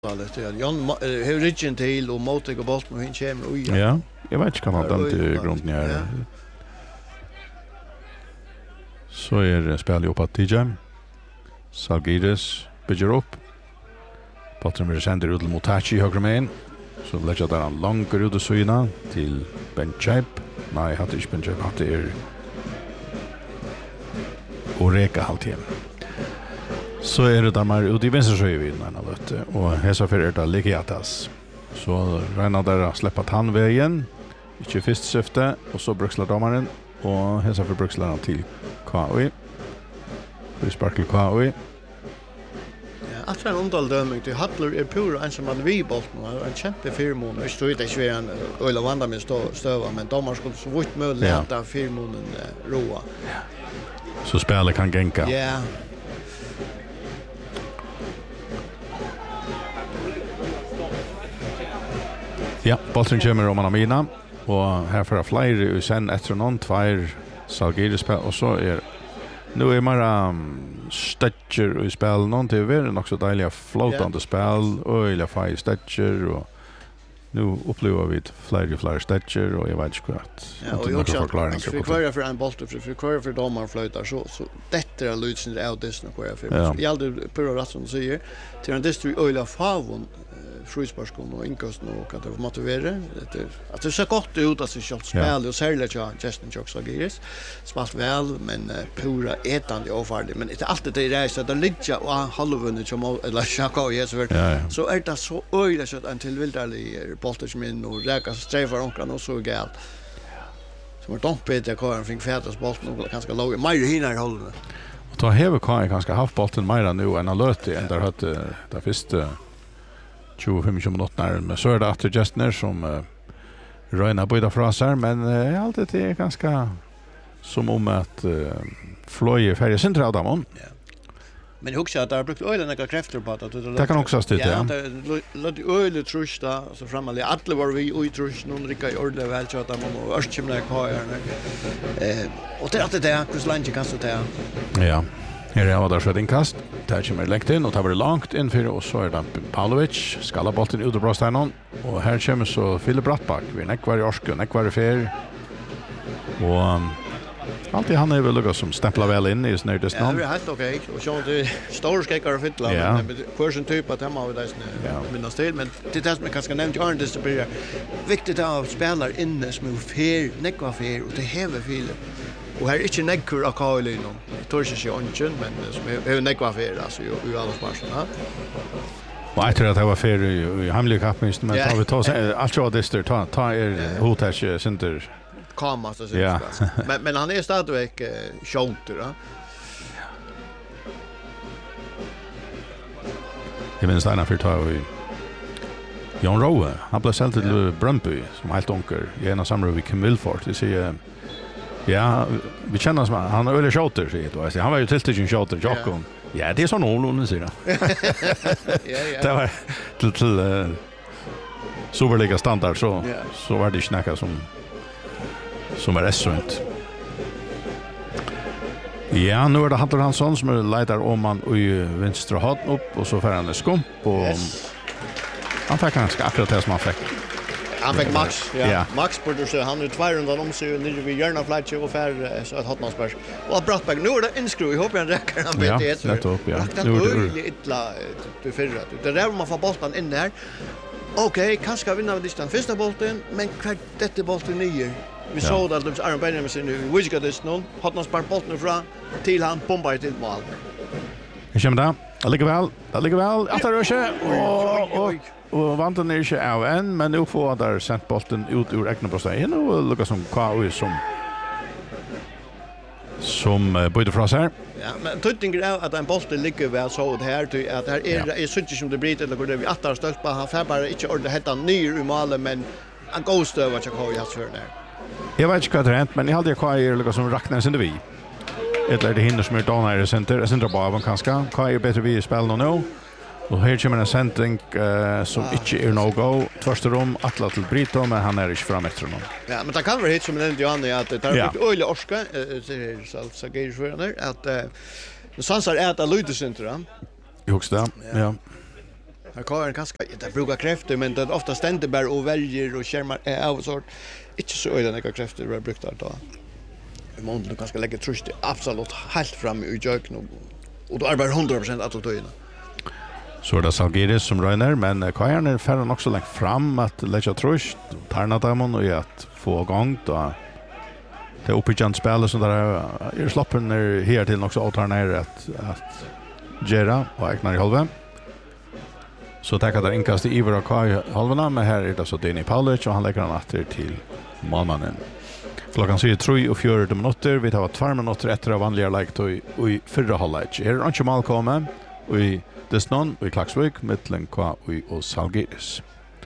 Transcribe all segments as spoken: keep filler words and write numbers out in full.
Jan har ryggen till och motig och bolt med hin kommer oj. Ja, jag vet inte kan han den till grunden är. Så är spel upp att T J. Salgiris bygger upp. Patron vill sända ut mot Tachi högra med. Så lägger där en lång ut och syna till Ben Chip. Nej, hade inte Ben Chip hade är och reka halvtid. Så är det där man ut i vänster så är vi innan vet och hesa för det Legiatas. Så Reina där att släppa tandvägen. Inte först syfte och så brukslar domaren och hesa för brukslarna till K O I. Vi sparkar K O I. Ja, att en undal dömning till Hattler är pura en som hade vi bolt nu en kämpe firmon och stod inte svär en öla vanda med stå stöva men domar skulle så vitt möjligt att firmonen roa. Så spelet kan gänka. Ja. Ja, bollen kommer om Amina och här för flyr och sen efter någon två Salgiris och så är nu är mera um, stetcher i spel någon till är också dejliga floatande yeah. spel och eller fire stetcher och nu upplever vi ett flyr flyr stetcher och jag vet inte kvart. Ja, och jag också för kvar för en boll för kvar för domar flyttar så så detta är lutsen out this nu kvar för. Jag aldrig på rätt som säger till en distri öla favon frisparskon och inkosten och att det motivera det att det ser gott ut att se shot spel och särskilt ja Justin Jocks Agiris spalt väl men pura etande ofarligt men det är alltid det är så att det ligger och halvvunnen som eller Chaka och så så är det så öjligt så att en tillvildarlig boltage min och räka strävar onkran och så gal som är dompet jag kan fick färdas bollen och ganska låg mer hinner hålla och ta häver kan ganska haft bollen mer nu än alert än där hade där första tjugofem minuter men så är det att Justner som uh, röjnar båda fraser men uh, allt det är ganska som om att uh, flöje färger centralt av dem. Ja. Men också att det har brukt ölen några krafter på att det det kan också stå ja. Ja, det ölet trusta så framåt alla var vi och trust någon rika i ordle väl så att man och örskimna kvar eh och det att det är hur länge kan så ta. Ja. Här är det så inkast. Där kommer läkt in och tar det långt in för och så är det Pavlovic skalla bollen ut och bra stenon och här kommer så Filip Brattback vi nekvar i Orsk och nekvar i fer. Och um, alltid han är väl lugga som stämplar väl in i snö det snart. Ja, det är helt okej och så det stora skäckar och fylla ja. Men kursen typ att hemma av det snö minnas till men det är som man kanske nämnt Arne det blir viktigt att spelare inne som är fer nekvar fer och det häver Filip. Och här är inte nekur av Kaili någon. Det tar sig inte men som är nekva för alltså i alla matcherna. Och jag tror att det var för i hemlig kappmist men tar vi tar allt så det ta ta är hotash center Kama så så. Men men han är stadigväck shonter då. Jag minns där för ta vi Jan Rowe, han blev sålt till Brøndby som helt onkel. I en av samråd vi Kim Wilford, det ser ja, vi känner som han är öle shooter så det var. Han var ju tilltigen shooter Jakob. Ja, det är så någon säger han. Ja, ja. Det var till till uh, Superliga standard så yeah. Så var det snacka som som är restaurant. Ja, nu är det Hunter Hansson som är ledare om man i vänstra hot upp och så får han en skump och yes. Han fick ganska akkurat det som han fick. Han fick Max, ja. Yeah. Max producerar han nu tvåhundra om sig nere vid Järna Flatch och för så att Hotmansberg. Och Brattback nu är det inskruv. Jag hoppas han räcker han vet det. Ja, det upp, ja. Nu är det illa du förra. Det där man får bollen in där. Okej, kan ska vinna med distan första bollen, men kvart detta bollen nyer. Vi såg att de Aron Benjamin sin nu. Vi ska det snön. Hotmansberg bollen fram till han bombar till mål. Jag kommer där. Det ligger väl. Det ligger väl. Att det rör sig. Och och vanten är inte av än, men nu får där sent bollen ut ur egna brösten och lukar som K O I som som uh, böjde fra sig. Ja, men tuttinger är att en bollen ligger väl så det här till att här är är så som det blir eller går det vi attar stölpa han får bara inte orda hetta nyr i målet men en god stöv att jag K O I har för där. Jag vet inte vad det hänt men jag hade K O I lukar som räknas inte vi. Eller det hinner som är down här i center, center bara av kanske. K O I är bättre vi spelar nu nu. Och här kommer en sending uh, som ah. inte är no-go. Första rum, Atla till Brito, men han är inte fram efter någon. Ja, men det kan vara hit som en Johanne att det har blivit öjlig orska, säger Salsa för henne, att det sansar är att det lyder sig inte. I högsta, ja. Här kan en ganska det brukar kräfter men det ofta ständer bara och väljer och skärmar av sort. Inte så öden några kräfter vi brukt där då. Vi måste ganska lägga trust absolut helt fram i jökn och och då är bara hundra procent att ta in. Så är det Salgiris som röjner, men Kajan är färren också längt fram att lägga trust, tarna dem och att få igång då. Det är uppbyggande spel som där är sloppen är här till också att tarna är att att gera och ägnar i halva. Så tackar där inkast i Ivar och Kaj halvarna, men här är det så Danny Paulic och han lägger han åter till målmannen. Klockan säger tre och fjorton minuter, vi tar två minuter efter av vanliga like och i förra halvlek. Här är inte mal komma och i Desnon och i Klaxvik mittlen K och Salgiris.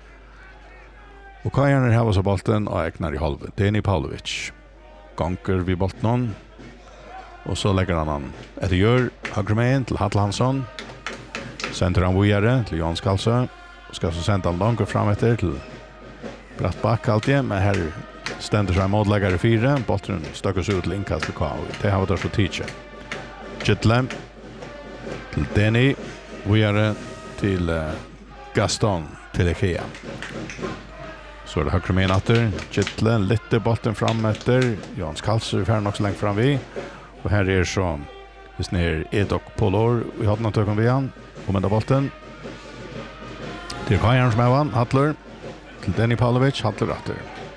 Och Kajan är här så bollen och ägnar i halva. Danny Paulic. Gånger vid bollen. Och så lägger han han. Etter gör högermen till Hattel Hansson. Sänder han vidare till Jan Skalsö. Och ska så sända han långt fram efter till Brattback alltid. Men här ständer sig målläggare fyra. Bollen stökar sig ut till inkast till K. Det har varit så teacher. Kittle till Danny. Vidare till uh, Gaston till Ikea. Så är det högre med natter. Kittle lite bollen fram efter. Jan Skalsö är färdig också längt fram vid. Och här är så just ner Edok Polor. Vi har något ögon vid han. Och med bollen. Till Kajan som är vann. Hattler. Till Danny Paulovic. Hattler ratter.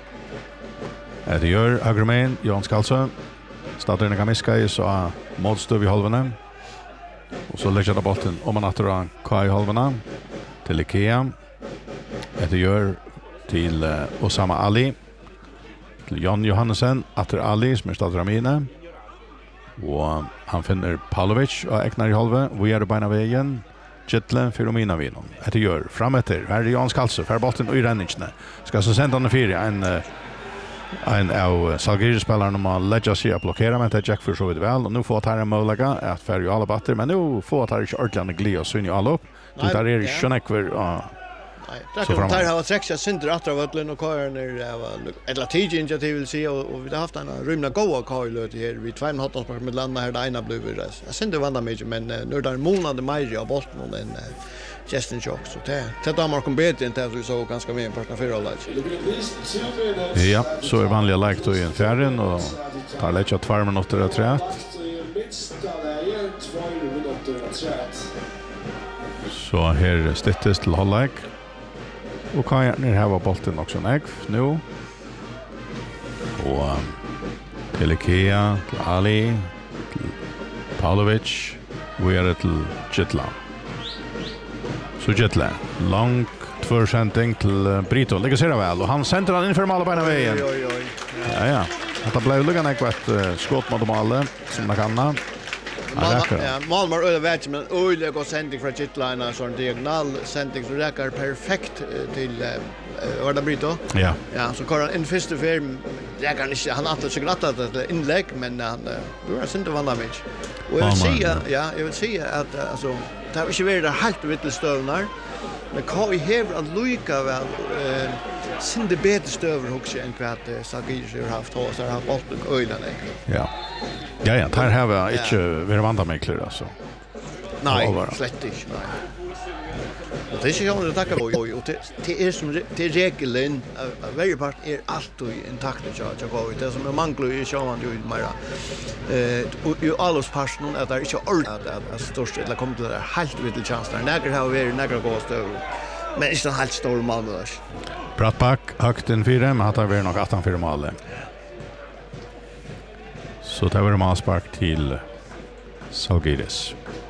Det gör högre med Jan Skalsö. Startar en Kamiska i så målstöv i halvarna. Och så lägger jag bollen om man attra Kai halvarna till Ikea. Det gör till uh, Osama Ali. Till Jan Johansen, Atter Ali som är stadramine. Och han finner Paulovic och ägnar i halva. Vi är beina vägen. Kittle för mina vinnor. Det gör frametter. Här är Jan Skalsö för bollen och i ränningene. Ska så sända den fyra en uh, en av Salgiris-spelaren om att lägga sig att blockera, men det är Jack för så vidt väl. Och nu får han en möjlighet att färre ju alla batter, men nu får han inte ordentligt gli och synja alla upp. Så där är det sjönäckver. Nej, det kan ta ha sex jag synder att av Ödlen och Kajan är eller tidigt initiativ vill se och vi har haft en rymna goda Kajan här vid två och halvt med landa här där ena blev det. Jag synder vanda mycket men nu där månader mer av bollen och en Justin Chock så det det där man kommer bättre inte så så ganska med en partner för alla. Ja, så är vanliga like då i en fjärden och tar lägga två minuter och tre. Så här stittas till halvlek. Och kan jag ner här var bollen också nägg nu. Och till Ikea, till Ali, till Paulovic, vi är till Kittle. Så Kittle, långt försändning till Brito, lägger sig väl och han sänder han in för mål på ena vägen. Oj oj oj. Ja ja. Att det blev luggande ett skott mot målet som man kan. Ja, Malmö över vet men öliga går sändning från Kittlina så en diagonal sändning så räcker perfekt till var det Brito. Ja. Ja, så kör han en första film. Jag kan inte han har så glatt att det inlägg men han du har inte vann damage. Och jag vill säga ja, jag vill säga att alltså det har inte varit det helt vittelstövnar. Men kan vi hävda att Luika väl eh synde bättre stöver också än vad Salgiris har haft och så har haft bollen öjlan. Ja. Ja ja, här har vi inte vi vant mig klar alltså. Nej, slett inte. Nej. Och det är ju att tacka och och det är som det regeln varje part är alltid intakt och jag går ut det som manglar i sjön ju mera. Eh och ju allos passion att det är inte ordentligt att störst eller kommer till det helt vill chans där. Några har vi några gåster. Men inte helt stor Malmö. Brattback högt en fyra men att det är nog åtta fyra mål. Så det var en målspark till Salgiris.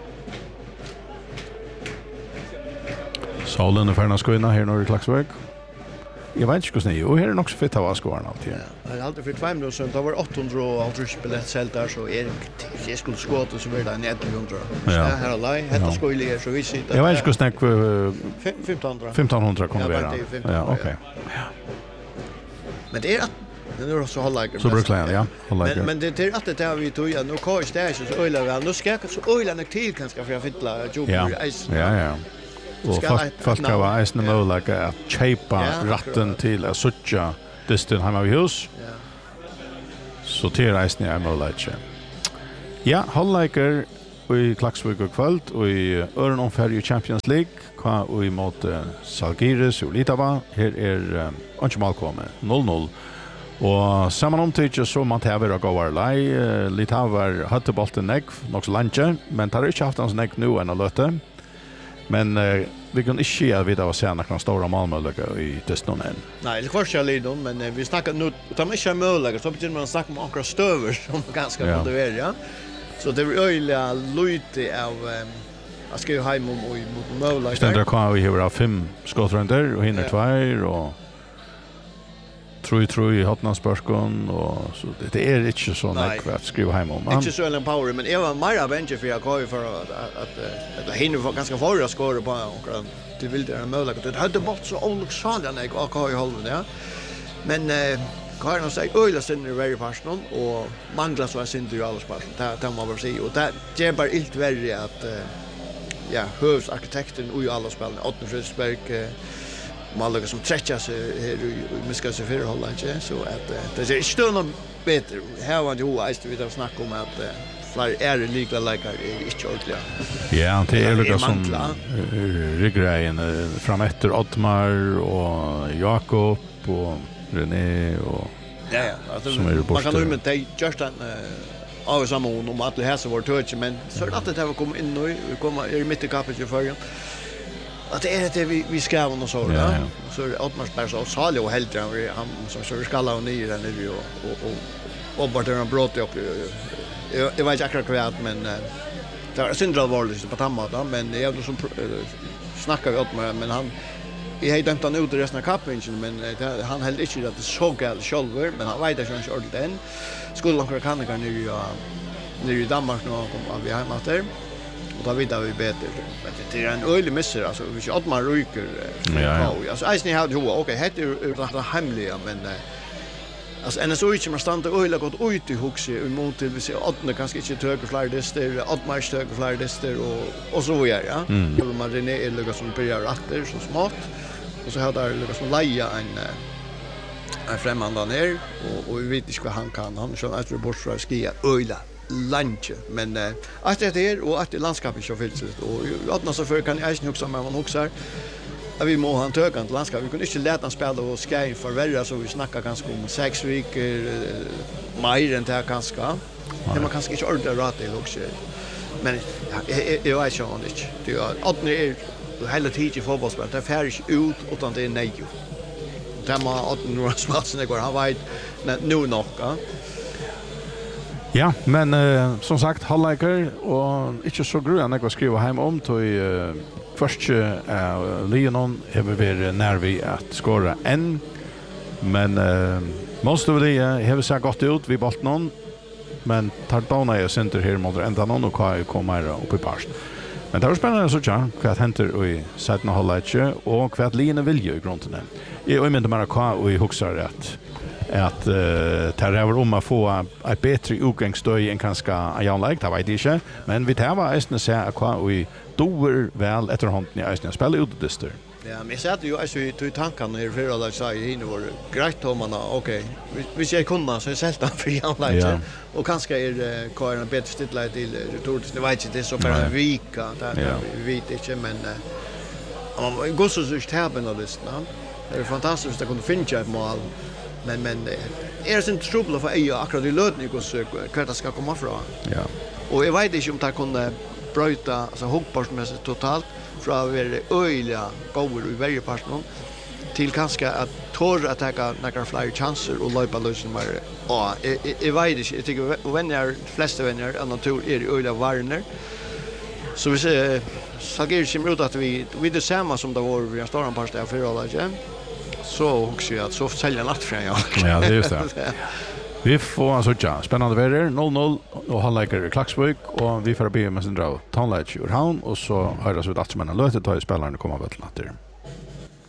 Solen är färdig att gå här norr i Klaxvik. Jag vet inte hur snö. Och här är också fitt av skåren alltid. Ja, det är alltid för två minuter sedan. Det var åttahundra och allt biljett sält där så är det jag skulle skåta så blir det niohundra. Ja, här är laj. Detta skulle är så vi sitter. Jag vet inte hur snö femtonhundra. femtonhundra kommer det vara. Ja, okej. Ja. Men det är att det är så hålllägger. Så brukar ja. Men men det är att det där vi tog ja nu kör stage så öla väl. Nu ska jag så öla till kanske för jag fittla jobb i is. Ja, ja. Och fast fast kan vara isna möjligt att chapa ratten till att sucha distan hemma vid hus. Ja. Så till isna är möjligt. Ja, hålllägger i Klaksvik og kvöld og i Øren omferdig Champions League kva og i måte Salgiris og Litava. Her er ikke malkommet, noll noll. Og saman omtidje så man tever og gåvar lei. Litava hadde bolten negv, nok så lenge, men tar ikke haft hans negv nå enn å løte. Men uh, vi kan ikke si at vi da var sena noen store målmøllere i Disney enn. Nei, det kvarst jeg litt om, men uh, vi snakker nå, tar man ikke målmøllere, så betyr man å snakke om akkurat støver som ganske ja. motiverer, ja. Så det er øyelig lite av um, jeg skal jo heim om og mot målmøllere. Stender kan vi ha fem skottrunder, og hinner ja. tveir, og tror tror i hotnansbørskon och så det, det är inte så näck att skriva hem om. Inte så en power men jag var mer avenger för jag går ju för att att att hinner få ganska förra skåra på och det vill det möjligt att det hade bort så olycksaligt när jag går i halven ja. Men eh Karin har sagt öjla sin är very personal och manglar så är sin ju alls på. Det det man vill säga och det ger bara ilt värre att ja, hövsarkitekten och ju alla spelarna Otto Frösberg Malaga som träckar sig här i Miska sig för hålla inte så att det är inte något bättre. Här var det ju att vi har snackat om att fler är lika lika är inte ordentligt. Ja, det är det som ryggrejen fram efter Ottmar och Jakob och René och ja ja, alltså man kan ju inte just en av samma om att det här så var touch men så att det har kommit in nu vi kommer i mitt i kapet i förra att det är det vi vi ska och så där. Så Ottmar spelar så Salio och helt han som så skalla och ner där nu och och och bara den brott och jag vet inte akkurat men det är syndral var det på tamma då men jag vill som snackar vi Ottmar men han jag har dömt han ut i resten av kappen men han höll inte att det så gal shoulder men han vet att han kör ordentligt än skulle några kan kan nu nu i Danmark nu om vi hemma där. Och då vet vi bättre. Men det är en ölig misser alltså vi ska att man ryker. Ja. Alltså Eisen har ju okej, det är det hemliga men alltså en så inte man stannar öliga gott ut i huxe i mot till vi ser att det kanske inte töker fler dyster, att man stöker fler dyster och och så vidare, ja. Mm. Man René är lugg som börjar åter så smart. Och så har där lugg som leja en en främmande ner och och vi vet inte vad han kan. Han kör efter bort för att skia öliga lunch men eh att det är och att landskapet så fylls ut och att så för kan jag inte också men man också att vi må ha en tökant landskap vi kunde inte låta han spela och ska för värre så vi snackar ganska om sex veckor mer än det kanske det man kanske inte ordentligt rätt det också men jag vet inte det är att det är hela tiden i fotbollsspel det färdig ut utan det är nej det man att nu smatsen det går han vet nu nog Ja, men uh, som sagt, halvleikar, og ikke så grunn jeg å skrive hjemme om, til uh, først uh, Lionon har vi vært nærvi at skåre en, men uh, måste vi det har vi sett godt ut, vi balt noen, men tar dana jeg senter her mot enda noen, og hva jeg kommer opp i parst. Men det var spennende så tja, hva jeg henter i setten halvleikar, og hva Liene vilje i grunnen. Jeg omynte meg hva jeg husker rett. Att uh, tar över om att få ett bättre utgångsstöd än kanske en like det vet jag inte men vi tar var ästna se att vi doer väl efter hånden i ästna spela ut det där. Ja, men så att ju alltså i tankarna i för alla så i var grejt om man okej. Vi ser kunna så är sällan för en like och kanske är kvar en bättre stilla till retortiskt det vet inte det så bara vika där vi vet inte men om går så just här på den listan. Det är fantastiskt att kunna finna ett mål. Men men är det inte trubbel för jag akkurat i Lötnikos kvart ska komma från. Ja. Och jag vet inte om det kunde bryta alltså hoppårsmässigt totalt från att vara öliga gåvor i varje person till kanske att torra att ta några fler chanser och löpa lösen mer. Ja, jag vet inte. Jag tycker vänner, flesta vänner av natur är i öliga varner. Så vi ser Salgiris kommer ut att vi vi det samma som det var vi har startat på stället för alla igen. Så också att så sälja natt från jag. Ja, det är just det. Vi får alltså ja, spännande väder noll noll och halvleikar i Klaksvik och vi får be med sin dra tonlight ur havn och så hörs vi att man löter ta i spelarna komma väl natter.